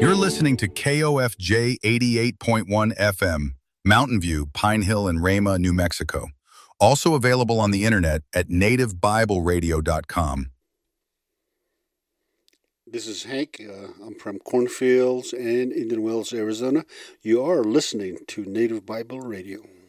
You're listening to KOFJ 88.1 FM, Mountain View, Pine Hill, and Rama, New Mexico. Also available on the internet at nativebibleradio.com. This is Hank. I'm from Cornfields and Indian Wells, Arizona. You are listening to Native Bible Radio.